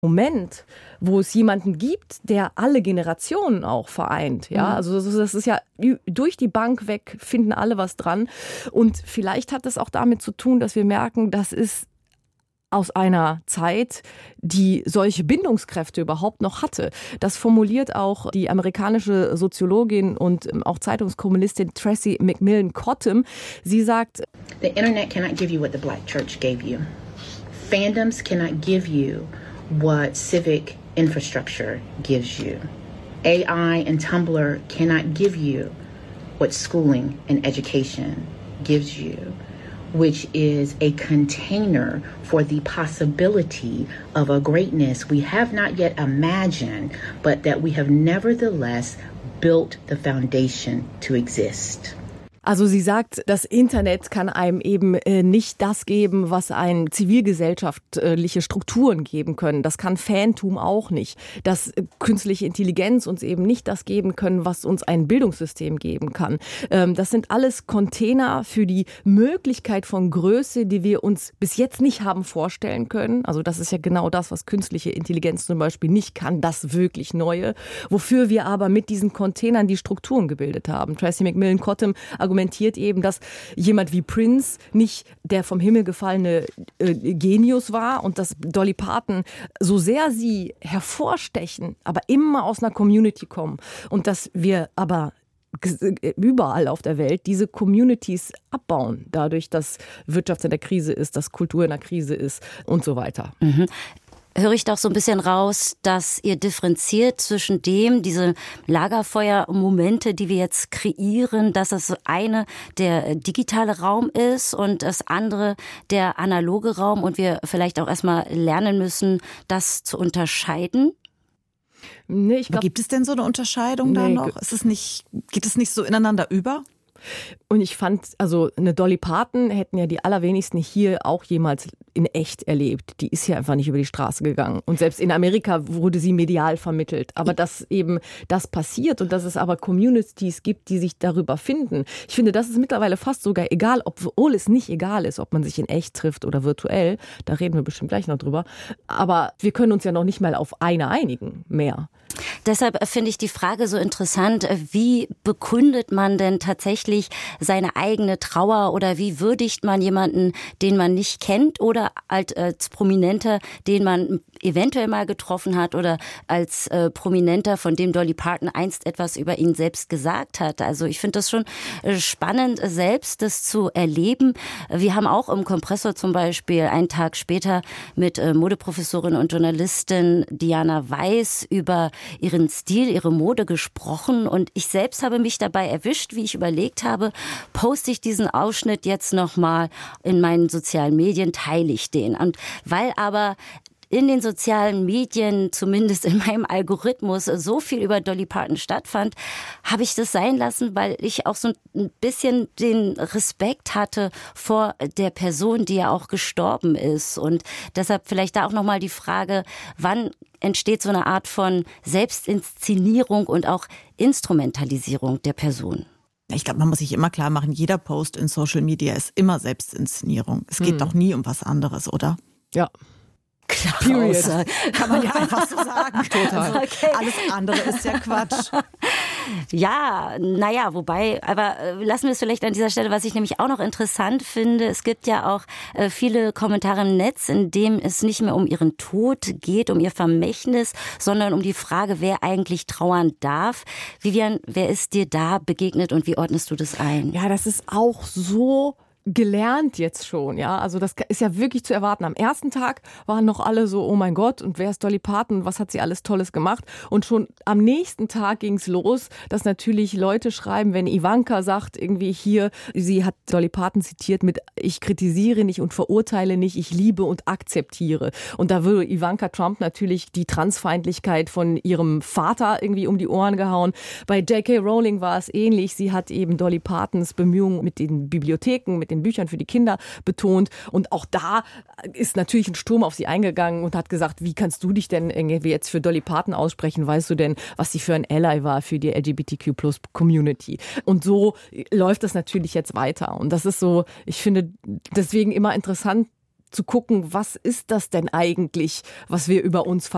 Moment, wo es jemanden gibt, der alle Generationen auch vereint. Ja, also das ist ja durch die Bank weg, finden alle was dran. Und vielleicht hat das auch damit zu tun, dass wir merken, das ist aus einer Zeit, die solche Bindungskräfte überhaupt noch hatte. Das formuliert auch die amerikanische Soziologin und auch Zeitungskommunistin Tracy McMillan Cottom. Sie sagt, The internet cannot give you what the black church gave you. Fandoms cannot give you what civic infrastructure gives you. AI and Tumblr cannot give you what schooling and education gives you, which is a container for the possibility of a greatness we have not yet imagined, but that we have nevertheless built the foundation to exist. Also sie sagt, das Internet kann einem eben nicht das geben, was einem zivilgesellschaftliche Strukturen geben können. Das kann Fantum auch nicht. Dass künstliche Intelligenz uns eben nicht das geben können, was uns ein Bildungssystem geben kann. Das sind alles Container für die Möglichkeit von Größe, die wir uns bis jetzt nicht haben vorstellen können. Also das ist ja genau das, was künstliche Intelligenz zum Beispiel nicht kann, das wirklich Neue. Wofür wir aber mit diesen Containern die Strukturen gebildet haben. Tracy McMillan Cottom argumentiert eben, dass jemand wie Prince nicht der vom Himmel gefallene Genius war und dass Dolly Parton, so sehr sie hervorstechen, aber immer aus einer Community kommen und dass wir aber überall auf der Welt diese Communities abbauen, dadurch, dass Wirtschaft in der Krise ist, dass Kultur in der Krise ist und so weiter. Mhm. Höre ich doch so ein bisschen raus, dass ihr differenziert zwischen diese Lagerfeuermomente, die wir jetzt kreieren, dass das eine der digitale Raum ist und das andere der analoge Raum und wir vielleicht auch erstmal lernen müssen, das zu unterscheiden? Nee, ich glaub, gibt es denn so eine Unterscheidung da noch? Geht es nicht so ineinander über? Und ich fand, also eine Dolly Parton hätten ja die allerwenigsten hier auch jemals in echt erlebt. Die ist ja einfach nicht über die Straße gegangen. Und selbst in Amerika wurde sie medial vermittelt. Aber dass eben das passiert und dass es aber Communities gibt, die sich darüber finden. Ich finde, das ist mittlerweile fast sogar egal, obwohl es nicht egal ist, ob man sich in echt trifft oder virtuell. Da reden wir bestimmt gleich noch drüber. Aber wir können uns ja noch nicht mal auf eine einigen mehr. Deshalb finde ich die Frage so interessant, wie bekundet man denn tatsächlich seine eigene Trauer oder wie würdigt man jemanden, den man nicht kennt oder als Prominenter, den man eventuell mal getroffen hat oder als Prominenter, von dem Dolly Parton einst etwas über ihn selbst gesagt hat. Also ich finde das schon spannend, selbst das zu erleben. Wir haben auch im Kompressor zum Beispiel einen Tag später mit Modeprofessorin und Journalistin Diana Weiss über ihren Stil, ihre Mode gesprochen und ich selbst habe mich dabei erwischt, wie ich überlegt habe, poste ich diesen Ausschnitt jetzt nochmal in meinen sozialen Medien, teile ich den. Und weil aber in den sozialen Medien, zumindest in meinem Algorithmus, so viel über Dolly Parton stattfand, habe ich das sein lassen, weil ich auch so ein bisschen den Respekt hatte vor der Person, die ja auch gestorben ist. Und deshalb vielleicht da auch nochmal die Frage, wann entsteht so eine Art von Selbstinszenierung und auch Instrumentalisierung der Person? Ich glaube, man muss sich immer klar machen, jeder Post in Social Media ist immer Selbstinszenierung. Es geht doch nie um was anderes, oder? Ja. Klare Aussage. Kann man ja einfach so sagen. Total. Okay. Alles andere ist ja Quatsch. Ja, naja, wobei, aber lassen wir es vielleicht an dieser Stelle, was ich nämlich auch noch interessant finde, es gibt ja auch viele Kommentare im Netz, in dem es nicht mehr um ihren Tod geht, um ihr Vermächtnis, sondern um die Frage, wer eigentlich trauern darf. Vivian, wer ist dir da begegnet und wie ordnest du das ein? Ja, das ist auch so gelernt jetzt schon, ja, also das ist ja wirklich zu erwarten. Am ersten Tag waren noch alle so, oh mein Gott, und wer ist Dolly Parton, was hat sie alles Tolles gemacht? Und schon am nächsten Tag ging's los, dass natürlich Leute schreiben, wenn Ivanka sagt, irgendwie hier, sie hat Dolly Parton zitiert mit, ich kritisiere nicht und verurteile nicht, ich liebe und akzeptiere. Und da würde Ivanka Trump natürlich die Transfeindlichkeit von ihrem Vater irgendwie um die Ohren gehauen. Bei J.K. Rowling war es ähnlich. Sie hat eben Dolly Partons Bemühungen mit den Bibliotheken, mit den Büchern für die Kinder betont. Und auch da ist natürlich ein Sturm auf sie eingegangen und hat gesagt, wie kannst du dich denn irgendwie jetzt für Dolly Parton aussprechen? Weißt du denn, was sie für ein Ally war für die LGBTQ+-Community? Und so läuft das natürlich jetzt weiter. Und das ist so, ich finde deswegen immer interessant zu gucken, was ist das denn eigentlich, was wir über uns